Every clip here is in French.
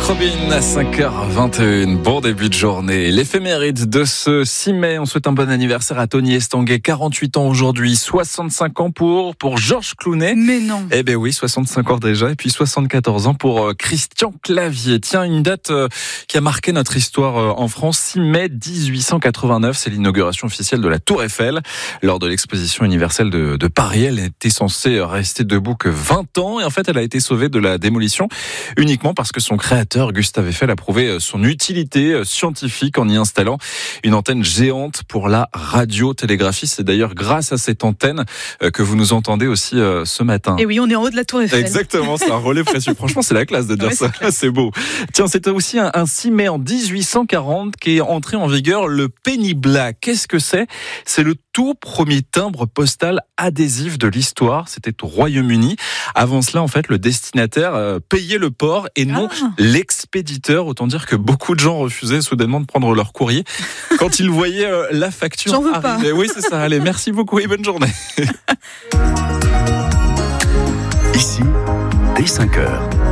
Robin à 5h21. Bon début de journée. L'éphéméride de ce 6 mai. On souhaite un bon anniversaire à Tony Estanguet, 48 ans aujourd'hui, 65 ans pour Georges Clooney. Mais non. Eh ben oui, 65 ans déjà, et puis 74 ans pour Christian Clavier. Tiens, une date qui a marqué notre histoire en France. 6 mai 1889, c'est l'inauguration officielle de la Tour Eiffel. Lors de l'exposition universelle de Paris, elle était censée rester debout que 20 ans, et en fait, elle a été sauvée de la démolition uniquement parce que son créateur, Gustave Eiffel, a prouvé son utilité scientifique en y installant une antenne géante pour la radiotélégraphie. C'est d'ailleurs grâce à cette antenne que vous nous entendez aussi ce matin. Et oui, on est en haut de la Tour Eiffel. Exactement, c'est un relais précieux. Franchement, c'est la classe de dire ça. C'est beau. Tiens, c'était aussi un 6 mai en 1840 qu'est entré en vigueur le penny black. Qu'est-ce que c'est ? C'est le tout premier timbre postal adhésif de l'histoire. C'était au Royaume-Uni. Avant cela, en fait, le destinataire payait le port et non l'expéditeur. Autant dire que beaucoup de gens refusaient soudainement de prendre leur courrier quand ils voyaient la facture J'en veux arriver. pas. Oui, c'est ça. Allez, merci beaucoup et bonne journée. Ici, dès 5h.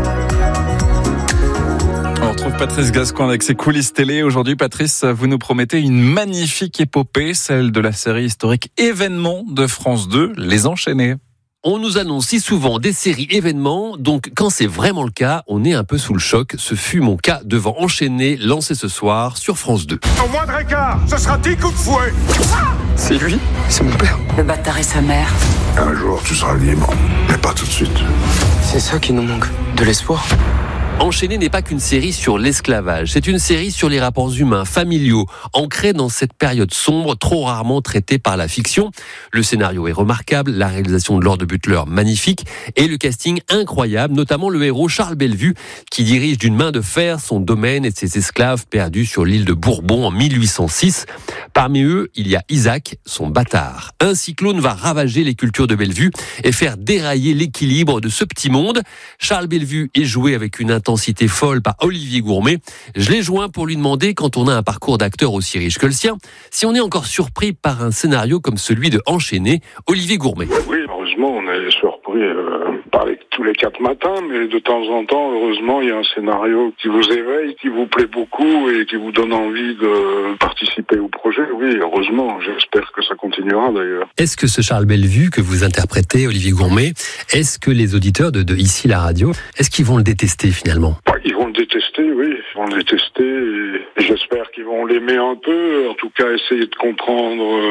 On retrouve Patrice Gascoigne avec ses coulisses télé. Aujourd'hui, Patrice, vous nous promettez une magnifique épopée, celle de la série historique Événements de France 2, Les Enchaînés. On nous annonce si souvent des séries événements, donc quand c'est vraiment le cas, on est un peu sous le choc. Ce fut mon cas devant Enchaîné, lancé ce soir sur France 2. Au moindre écart, ce sera 10 coups de fouet. C'est lui ? C'est mon père. Le bâtard et sa mère. Un jour, tu seras libre, mais pas tout de suite. C'est ça qui nous manque. De l'espoir. Enchaîné n'est pas qu'une série sur l'esclavage, c'est une série sur les rapports humains, familiaux, ancrés dans cette période sombre, trop rarement traitée par la fiction. Le scénario est remarquable, la réalisation de Lord Butler magnifique, et le casting incroyable, notamment le héros Charles Bellevue, qui dirige d'une main de fer son domaine et ses esclaves perdus sur l'île de Bourbon en 1806. Parmi eux, il y a Isaac, son bâtard. Un cyclone va ravager les cultures de Bellevue et faire dérailler l'équilibre de ce petit monde. Charles Bellevue est joué avec une intensité folle par Olivier Gourmet. Je l'ai joint pour lui demander, quand on a un parcours d'acteur aussi riche que le sien, si on est encore surpris par un scénario comme celui de Enchaîné. Olivier Gourmet. Oui, heureusement, on est surpris par tous les 4 matins, mais de temps en temps, heureusement, il y a un scénario qui vous éveille, qui vous plaît beaucoup et qui vous donne envie de participer au projet. Oui, heureusement, j'espère que ça continuera d'ailleurs. Est-ce que ce Charles Bellevue que vous interprétez, Olivier Gourmet, est-ce que les auditeurs de Ici la radio, est-ce qu'ils vont le détester finalement ? Ils vont le détester, oui, ils vont le détester et j'espère qu'ils vont l'aimer un peu, en tout cas essayer de comprendre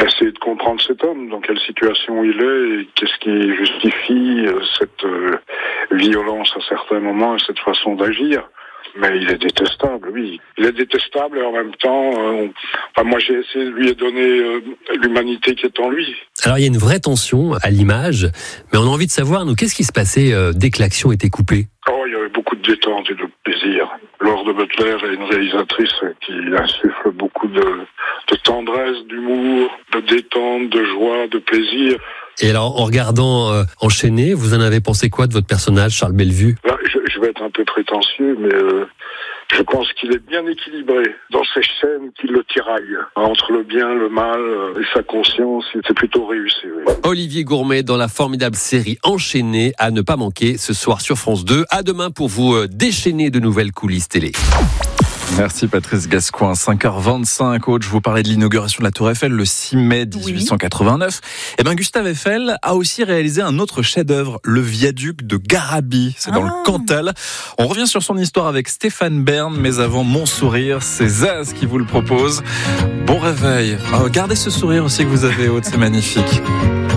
cet homme, dans quelle situation il est et qu'est-ce qui justifie cette violence à certains moments et cette façon d'agir. Mais il est détestable, oui. Il est détestable et en même temps, moi j'ai essayé de lui donner l'humanité qui est en lui. Alors il y a une vraie tension à l'image, mais on a envie de savoir, nous, qu'est-ce qui se passait dès que l'action était coupée ? Il y avait beaucoup de détente et de plaisir. Lord Butler est une réalisatrice qui insuffle beaucoup de tendresse, d'humour, de détente, de joie, de plaisir. Et alors, en regardant Enchaîné, vous en avez pensé quoi de votre personnage, Charles Bellevue ? Là, je vais être un peu prétentieux, mais je pense qu'il est bien équilibré dans ces scènes qui le tiraillent. Entre le bien, le mal et sa conscience, c'est plutôt réussi. Oui. Olivier Gourmet dans la formidable série Enchaîné, à ne pas manquer ce soir sur France 2. À demain pour vous déchaîner de nouvelles coulisses télé. Merci Patrice Gascoigne. 5h25, coach, je vous parlais de l'inauguration de la Tour Eiffel le 6 mai 1889. Eh bien, Gustave Eiffel a aussi réalisé un autre chef-d'œuvre, le viaduc de Garabit. C'est dans le Cantal. On revient sur son histoire avec Stéphane Bern, mais avant mon sourire, c'est Zaz qui vous le propose. Bon réveil. Gardez ce sourire aussi que vous avez, Aude, c'est magnifique.